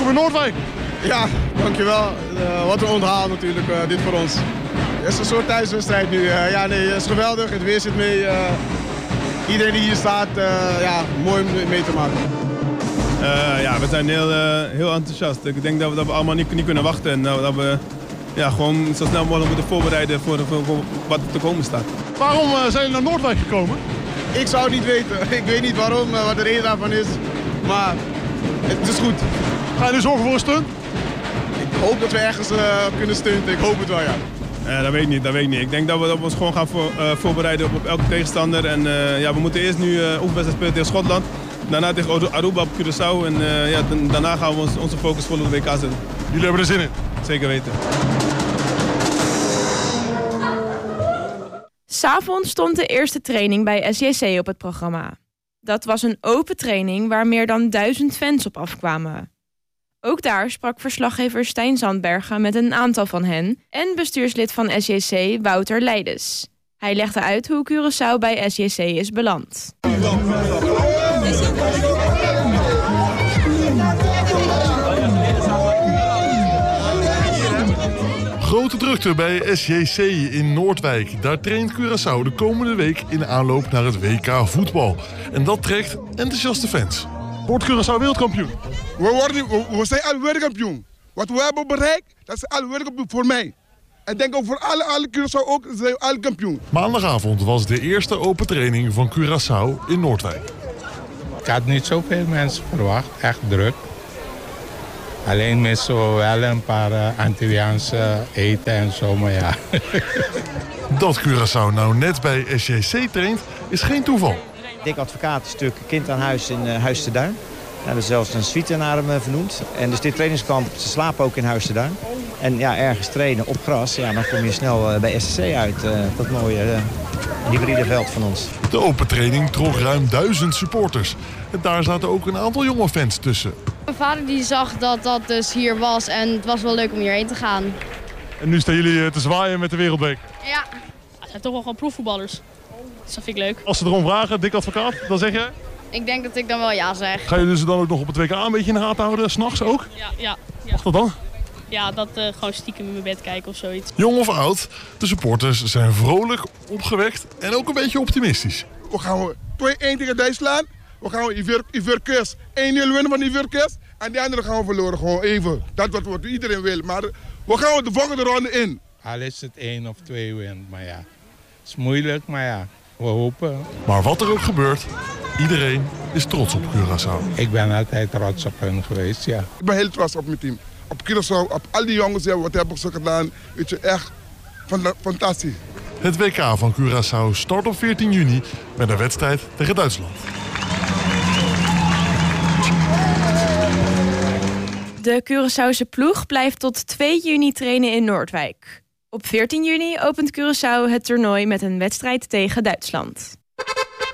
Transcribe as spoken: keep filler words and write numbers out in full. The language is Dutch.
Welkom in Noordwijk. Ja, dankjewel. Uh, wat een onthaal natuurlijk, uh, dit voor ons. Het is een soort thuiswedstrijd nu. Uh, ja, nee, het is geweldig. Het weer zit mee. Uh, iedereen die hier staat, uh, ja, mooi om mee te maken. Uh, ja, we zijn heel, uh, heel enthousiast. Ik denk dat we, dat we allemaal niet, niet kunnen wachten. En dat we ja, gewoon zo snel mogelijk moeten voorbereiden voor, voor, voor wat er te komen staat. Waarom uh, zijn jullie naar Noordwijk gekomen? Ik zou het niet weten. Ik weet niet waarom, uh, wat de reden daarvan is. Maar het is goed. Ga je nu zorgen voor een stunt? Ik hoop dat we ergens uh, kunnen stunten. Ik hoop het wel, ja. Uh, dat weet ik niet, dat weet ik niet. Ik denk dat we, dat we ons gewoon gaan voor, uh, voorbereiden op, op elke tegenstander. En uh, ja, we moeten eerst nu uh, oefenwedstrijd spelen tegen Schotland. Daarna tegen Aruba op Curaçao. En uh, ja, daarna gaan we ons, onze focus vol op de W K zetten. Jullie hebben er zin in? Zeker weten. 'S'avonds stond de eerste training bij S J C op het programma. Dat was een open training waar meer dan duizend fans op afkwamen. Ook daar sprak verslaggever Stijn Zandbergen met een aantal van hen en bestuurslid van S J C Wouter Leides. Hij legde uit hoe Curaçao bij S J C is beland. Grote drukte bij S J C in Noordwijk. Daar traint Curaçao de komende week in de aanloop naar het W K voetbal. En dat trekt enthousiaste fans. Wordt Curaçao wereldkampioen? We, worden, we, we zijn al wereldkampioen. Wat we hebben bereikt, dat is al wereldkampioen voor mij. En denk ook voor alle, alle Curaçao ook, zijn we al kampioen. Maandagavond was de eerste open training van Curaçao in Noordwijk. Ik had niet zoveel mensen verwacht, echt druk. Alleen mis zo wel een paar uh, Antilliaanse eten en zo, maar ja. Dat Curaçao nou net bij S J C traint, is geen toeval. Dick Advocaat is natuurlijk kind aan huis in uh, Huis te Duin. Ja, er is zelfs een suite naar hem uh, vernoemd. En dus dit trainingskamp, ze slapen ook in Huis te Duin. En ja, ergens trainen op gras, ja, dan kom je snel uh, bij S C C uit. Uh, dat mooie uh, hybride veld van ons. De open training trok ruim duizend supporters. En daar zaten ook een aantal jonge fans tussen. Mijn vader die zag dat dat dus hier was en het was wel leuk om hierheen te gaan. En nu staan jullie te zwaaien met de Wereldbeker. Ja. Het zijn toch wel gewoon proefvoetballers. Dus dat vind ik leuk. Als ze erom vragen, Dick Advocaat, dan zeg je? Ik denk dat ik dan wel ja zeg. Ga je dus dan ook nog op het W K een beetje in de gaten houden, 's nachts ook? Ja, ja. ja. Wat dan? Ja, dat uh, gewoon stiekem in mijn bed kijken of zoiets. Jong of oud, de supporters zijn vrolijk, opgewekt en ook een beetje optimistisch. We gaan twee-één tegen Duitsland. We gaan Ivoorkust één nul winnen van Ivoorkust. En die andere gaan we verloren, gewoon even. Dat is wat iedereen wil. Maar we gaan de volgende ronde in. Al is het één of twee win, maar ja. Het is moeilijk, maar ja, we hopen. Maar wat er ook gebeurt, iedereen is trots op Curaçao. Ik ben altijd trots op hen geweest, ja. Ik ben heel trots op mijn team. Op Curaçao, op al die jongens, ja, wat hebben ze gedaan. Weet je, echt fantastisch. Het W K van Curaçao start op veertien juni met een wedstrijd tegen Duitsland. De Curaçaose ploeg blijft tot twee juni trainen in Noordwijk. Op veertien juni opent Curaçao het toernooi met een wedstrijd tegen Duitsland.